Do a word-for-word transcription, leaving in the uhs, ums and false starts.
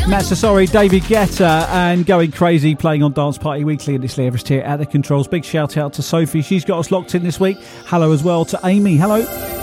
Matt Sassori, David Guetta, and Going Crazy, playing on Dance Party Weekly. And it's Lee Everest here at the controls. Big shout out to Sophie. She's got us locked in this week. Hello as well to Amy. Hello.